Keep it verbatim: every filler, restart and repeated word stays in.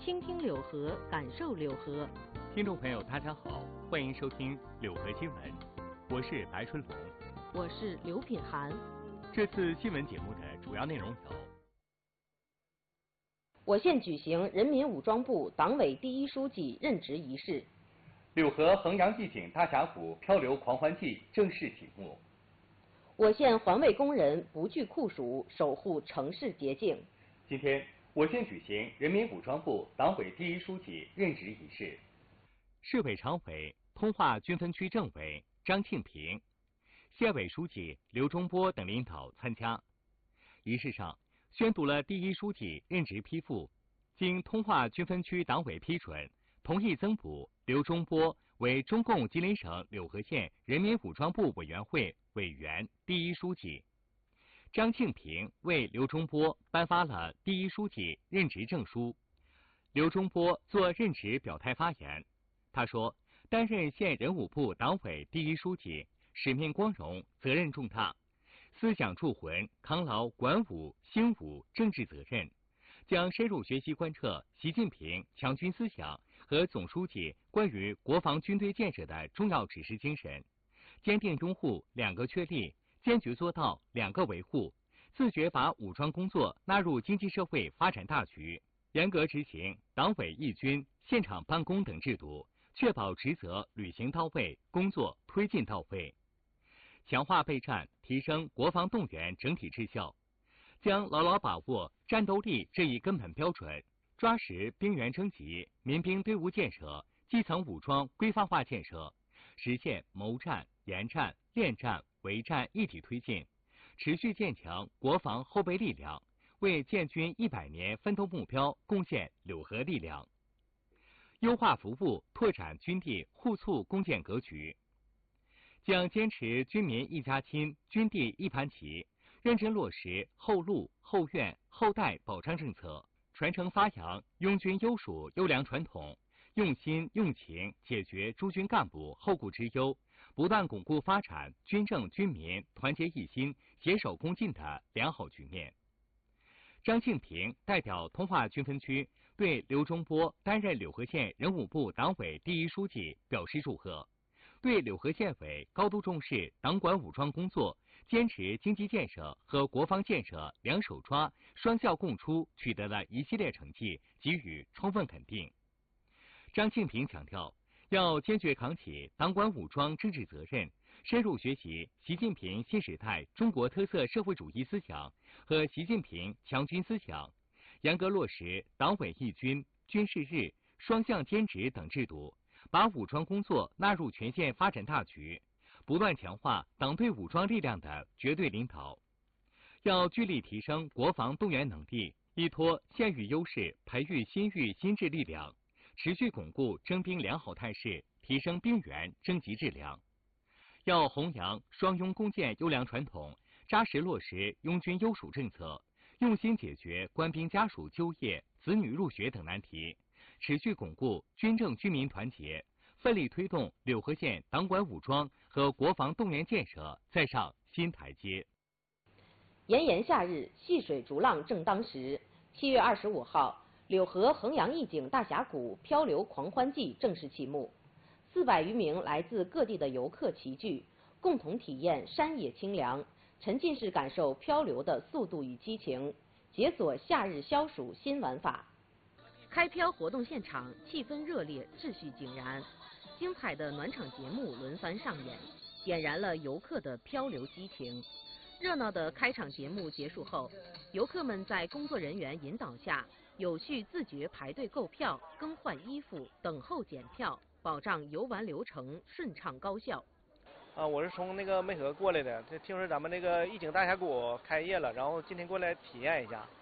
倾听柳河，感受柳河。 听众朋友，大家好，欢迎收听柳河新闻，我是白春龙， 我是刘品涵。 这次新闻节目的主要内容有： 我县举行人民武装部党委第一书记任职仪式； 柳河衡阳义警大峡谷漂流狂欢季正式启幕； 我县环卫工人不惧酷暑，守护城市洁净。 今天，我县举行人民武装部党委第一书记任职仪式，市委常委、通化军分区政委张庆平、县委书记刘忠波等领导参加。仪式上宣读了第一书记任职批复，经通化军分区党委批准，同意增补刘忠波为中共吉林省柳河县人民武装部委员会委员、第一书记。张庆平为刘忠波颁发了第一书记任职证书。刘忠波作任职表态发言，他说：“担任县人武部党委第一书记，使命光荣，责任重大，思想铸魂，扛牢管武兴武政治责任，将深入学习贯彻习近平强军思想和总书记关于国防军队建设的重要指示精神，坚定拥护两个确立，坚决做到两个维护，自觉把武装工作纳入经济社会发展大局，严格执行党委义军现场办公等制度，确保职责履行到位，工作推进到位，强化备战，提升国防动员整体质效，将牢牢把握战斗力这一根本标准，抓实兵员征集、民兵队伍建设、基层武装规范化建设，实现谋战、研战、练战、为战一体推进，持续建强国防后备力量，为建军一百年奋斗目标贡献柳河力量，优化服务，拓展军地互促共建格局，将坚持军民一家亲、军地一盘棋，认真落实后路、后院、后代保障政策，传承发扬拥军优属优良传统，用心用情解决诸军干部后顾之忧，不断巩固发展军政军民团结一心、携手共进的良好局面。张庆平代表通化军分区对刘忠波担任柳河县人武部党委第一书记表示祝贺，对柳河县委高度重视党管武装工作，坚持经济建设和国防建设两手抓、双效共出取得了一系列成绩给予充分肯定。张庆平强调，要坚决扛起党管武装政治责任，深入学习习近平新时代中国特色社会主义思想和习近平强军思想，严格落实党委义军、军事日、双向兼职等制度，把武装工作纳入全县发展大局，不断强化党对武装力量的绝对领导。要聚力提升国防动员能力，依托县域优势培育新域新质力量，持续巩固征兵良好态势，提升兵员征集质量。要弘扬双拥共建优良传统，扎实落实拥军优属政策，用心解决官兵家属就业、子女入学等难题，持续巩固军政军民团结，奋力推动柳河县党管武装和国防动员建设再上新台阶。 炎炎夏日，细水逐浪正当时。七月二十五号，柳河衡阳义警大峡谷漂流狂欢季正式启幕，四百余名来自各地的游客齐聚，共同体验山野清凉，沉浸式感受漂流的速度与激情，解锁夏日消暑新玩法。开漂活动现场气氛热烈，秩序井然，精彩的暖场节目轮番上演，点燃了游客的漂流激情。热闹的开场节目结束后，游客们在工作人员引导下，有序自觉排队购票、更换衣服、等候检票，保障游玩流程顺畅高效。 啊，我是从那个湄河过来的，这听说咱们那个义警大峡谷开业了，然后今天过来体验一下。